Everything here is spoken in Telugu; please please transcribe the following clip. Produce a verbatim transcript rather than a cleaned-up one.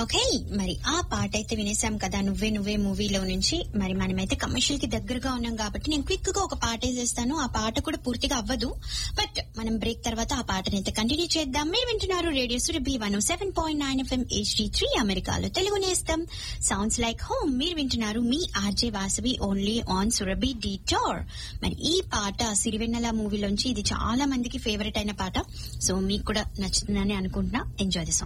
ఓకే, మరి ఆ పాట అయితే వినేసాం కదా, నువ్వే నువ్వే మూవీలో నుంచి. మరి మనమైతే కమర్షియల్ కి దగ్గరగా ఉన్నాం కాబట్టి నేను క్విక్ గా ఒక పాట వేసేస్తాను. ఆ పాట కూడా పూర్తిగా అవ్వదు, బట్ మనం బ్రేక్ తర్వాత ఆ పాటని అయితే కంటిన్యూ చేద్దాం. మీరు వింటున్నారు radio Surabhi one seven point nine FM HD three అమెరికాలో తెలుగు నేస్తం సౌండ్స్ లైక్ హోమ్. మీరు వింటున్నారు మీ RJ Vasavi only on Surabhi detour. మరి ఈ పాట సిరివెన్నెల మూవీలోంచి, ఇది చాలా మందికి ఫేవరెట్ అయిన పాట. సో మీకు కూడా నచ్చుతుందని అనుకుంటున్నా. Enjoy the song.